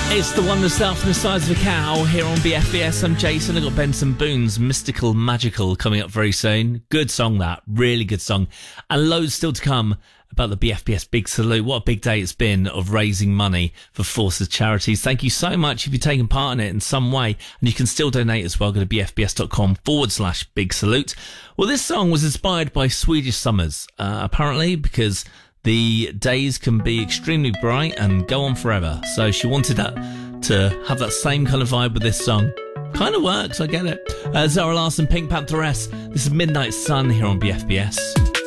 It's the one that's out from the size of a cow here on BFBS. I'm Jason. I've got Benson Boone's Mystical Magical coming up very soon. Good song, that. Really good song. And loads still to come about the BFBS Big Salute. What a big day it's been of raising money for Forces Charities. Thank you so much if you've taken part in it in some way. And you can still donate as well. Go to bfbs.com/Big Salute. Well, this song was inspired by Swedish summers, apparently, because the days can be extremely bright and go on forever. So she wanted that to have that same kind of vibe with this song. Kind of works, I get it. Zara Larsson, Pink Pantheress. This is Midnight Sun here on BFBS.